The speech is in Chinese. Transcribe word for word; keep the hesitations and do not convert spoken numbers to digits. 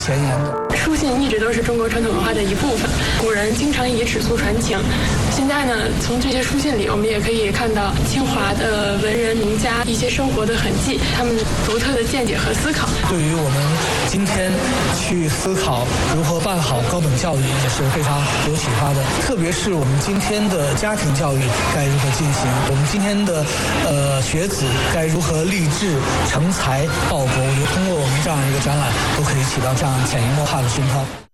前沿的。 书信一直都是中国传统文化的一部分，古人经常以纸素传情。现在呢，从这些书信里，我们也可以看到清华的文人名家一些生活的痕迹，他们独特的见解和思考。 对于我们今天去思考如何办好高等教育也是非常有启发的，特别是我们今天的家庭教育该如何进行，我们今天的呃学子该如何立志成才报国，我觉得通过我们这样一个展览，都可以起到这样潜移默化的熏陶。